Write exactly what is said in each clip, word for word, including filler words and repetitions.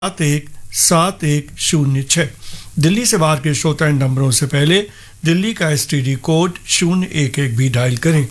सात एक सात एक शून्य छः। दिल्ली से बाहर के श्रोता इन नंबरों से पहले दिल्ली का एसटीडी कोड शून्य एक एक भी डायल करें।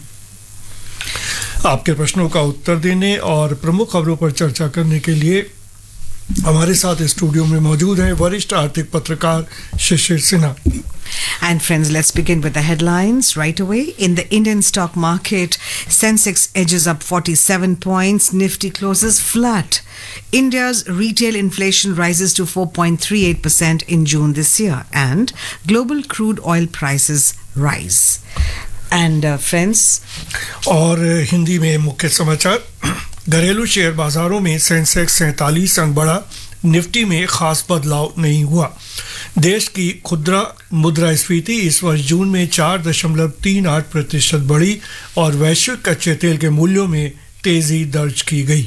आपके प्रश्नों का उत्तर देने और प्रमुख खबरों पर चर्चा करने के लिए हमारे साथ स्टूडियो में मौजूद हैं वरिष्ठ आर्थिक पत्रकार Shishir Sinha. And friends, let's begin with the headlines right away. In the Indian stock market, Sensex edges up forty-seven points, Nifty closes flat. India's retail inflation rises to four point three eight percent in June this year, and global crude oil prices rise. And uh, friends, और हिंदी में मुख्य समाचार। घरेलू share बाजारों में Sensex सैंतालीस अंक बढ़ा, निफ्टी में खास बदलाव नहीं हुआ। देश की खुदरा मुद्रास्फीति इस वर्ष जून में चार दशमलव तीन आठ प्रतिशत बढ़ी और वैश्विक कच्चे तेल के मूल्यों में तेजी दर्ज की गई।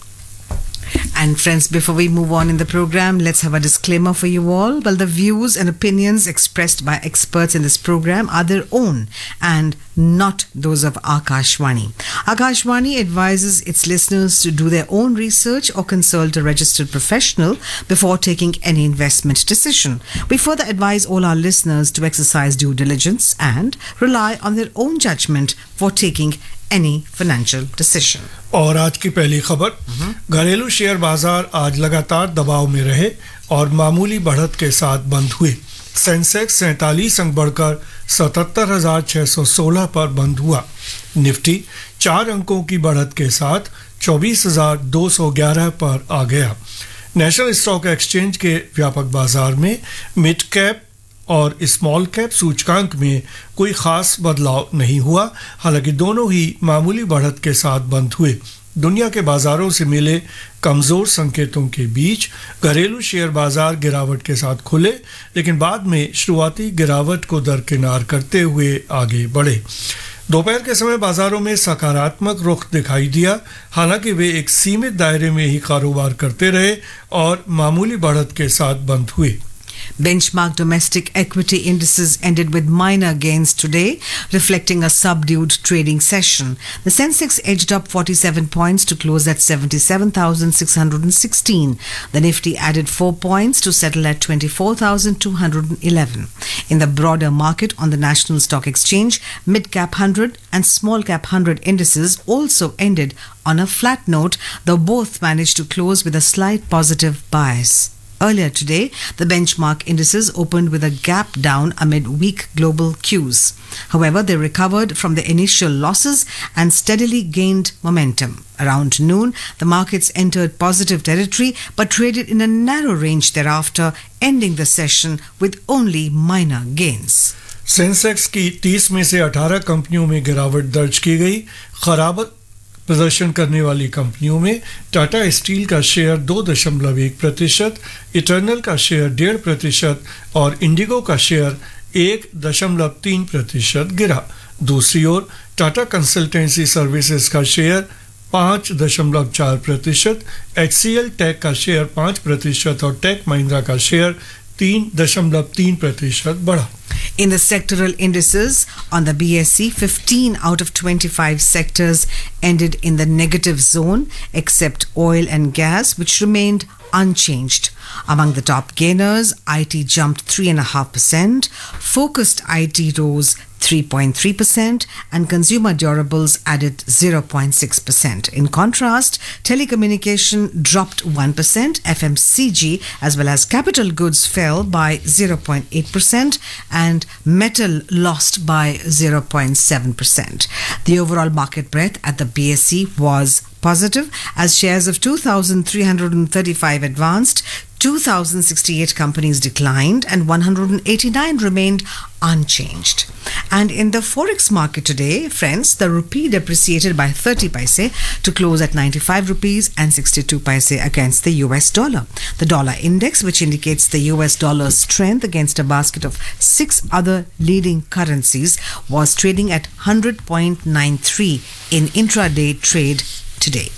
And friends, before we move on in the program, let's have a disclaimer for you all. Well, the views and opinions expressed by experts in this program are their own and not those of Akashvani. Akashvani advises its listeners to do their own research or consult a registered professional before taking any investment decision. We further advise all our listeners to exercise due diligence and rely on their own judgment for taking any financial decision. और आज की पहली खबर, घरेलू share बाजार आज लगातार दबाव में रहे और मामूली बढ़त के साथ बंद हुए। सेंसेक्स सैंतालीस अंक बढ़कर सतहत्तर हजार छः सौ सोलह पर बंद हुआ। निफ्टी चार अंकों की बढ़त के साथ चौबीस हजार दो सौ ग्यारह पर आ गया। नेशनल स्टॉक एक्सचेंज के व्यापक बाजार में मिड कैप और स्मॉल कैप सूचकांक में कोई खास बदलाव नहीं हुआ, हालांकि दोनों ही मामूली बढ़त के साथ बंद हुए। दुनिया के बाजारों से मिले कमज़ोर संकेतों के बीच घरेलू शेयर बाजार गिरावट के साथ खुले, लेकिन बाद में शुरुआती गिरावट को दरकिनार करते हुए आगे बढ़े। दोपहर के समय बाजारों में सकारात्मक रुख दिखाई दिया, हालांकि वे एक सीमित दायरे में ही कारोबार करते रहे और मामूली बढ़त के साथ बंद हुए। Benchmark domestic equity indices ended with minor gains today, reflecting a subdued trading session. The Sensex edged up forty-seven points to close at seventy-seven thousand six hundred sixteen. The Nifty added four points to settle at twenty-four thousand two hundred eleven. In the broader market on the National Stock Exchange, Mid-Cap one hundred and Small-Cap one hundred indices also ended on a flat note, though both managed to close with a slight positive bias. Earlier today, the benchmark indices opened with a gap down amid weak global cues. However, they recovered from the initial losses and steadily gained momentum. Around noon, the markets entered positive territory but traded in a narrow range thereafter, ending the session with only minor gains. Sensex की तीस में से अठारह कंपनियों में गिरावट दर्ज की गई। खराब प्रदर्शन करने वाली कंपनियों में टाटा स्टील का शेयर दो दशमलव एक प्रतिशत, इटर्नल का शेयर डेढ़ प्रतिशत और इंडिगो का शेयर एक दशमलव तीन प्रतिशत गिरा। दूसरी ओर टाटा कंसल्टेंसी सर्विसेज का शेयर पाँच दशमलव चार प्रतिशत, एचसीएल टेक का शेयर पाँच प्रतिशत और टेक महिंद्रा का शेयर तीन दशमलव तीन प्रतिशत बढ़ा। In the sectoral indices on the B S E, fifteen out of twenty-five sectors ended in the negative zone, except oil and gas, which remained unchanged. Among the top gainers, I T jumped three point five percent, focused I T rose three point three percent, and consumer durables added zero point six percent. In contrast, telecommunication dropped one percent, F M C G as well as capital goods fell by zero point eight percent, and metal lost by zero point seven percent. The overall market breadth at the B S E was positive as shares of two thousand three hundred thirty-five advanced, two thousand sixty-eight companies declined, and one hundred eighty-nine remained unchanged. And in the forex market today, friends, the rupee depreciated by thirty paise to close at ninety-five rupees and sixty-two paise against the U S dollar. The dollar index, which indicates the U S dollar's strength against a basket of six other leading currencies, was trading at one hundred point nine three in intraday trade today.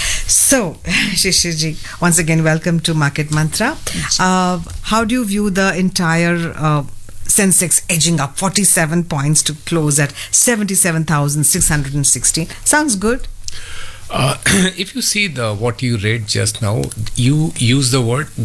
So, Shishirji, once again, welcome to Market Mantra. Uh, how do you view the entire uh, Sensex edging up forty-seven points to close at seventy-seven thousand six hundred sixteen? Sounds good. Uh, if you see the what you read just now, you use the word